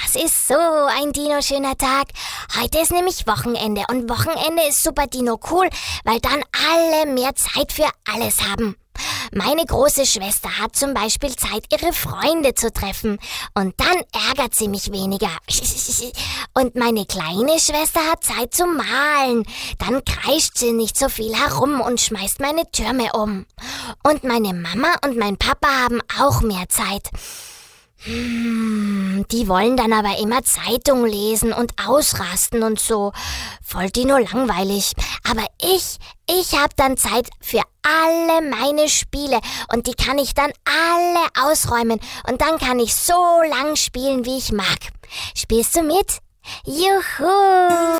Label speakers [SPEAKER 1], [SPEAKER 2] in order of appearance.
[SPEAKER 1] Das ist so ein Dino-schöner Tag. Heute ist nämlich Wochenende und Wochenende ist super Dino cool, weil dann alle mehr Zeit für alles haben. Meine große Schwester hat zum Beispiel Zeit, ihre Freunde zu treffen und dann ärgert sie mich weniger. Und meine kleine Schwester hat Zeit zu malen, dann kreischt sie nicht so viel herum und schmeißt meine Türme um. Und meine Mama und mein Papa haben auch mehr Zeit. Die wollen dann aber immer Zeitung lesen und ausrasten und so. Voll Dino langweilig. Aber ich hab dann Zeit für alle meine Spiele und die kann ich dann alle ausräumen und dann kann ich so lang spielen, wie ich mag. Spielst du mit? Juhu!